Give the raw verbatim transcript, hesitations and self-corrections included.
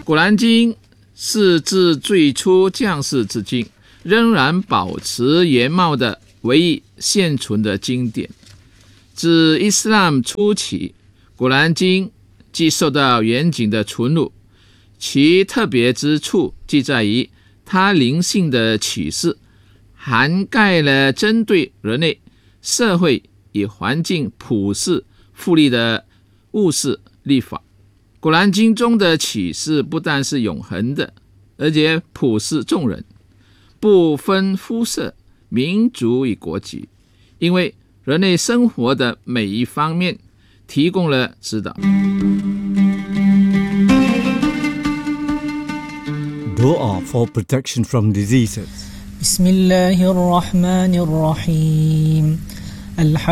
古兰经是自最初降世至今仍然保持原貌的唯一现存的经典。自伊斯兰初期，古兰经即受到严谨的存录，其特别之处即在于它灵性的启示涵盖了针对人类社会与环境普世复利的务实立法。古兰经中的启示不但是永恒的，而且普世众人，不分肤色、民族与国籍，因为人类生活的每一方面提供了指导。 Dua for protection from diseases. Bismillahirrahmanirrahim.